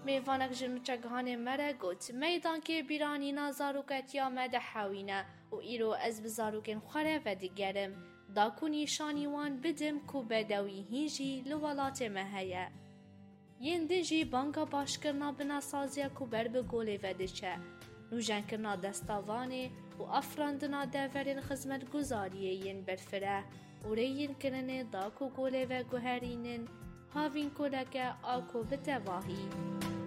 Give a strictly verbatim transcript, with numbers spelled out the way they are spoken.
میوانک جمچگهان مره گوت میدان که بیرانینا زاروکتیا مده حاوینه و ایرو از بزاروکن خوره و دیگرم دا کنی شانیوان بدم کو بدوی هیجی لولات مهیه. ین دیجی بانگا باش کرنا بنا سازیا کو بر بگوله و دیچه. نوجن کرنا دستاوانه و افراندنا دورین خدمت گزاریه ین برفره و ریین کرنه دا کو گوله و گوهرینن هاوین کلکه آکو بتواهی.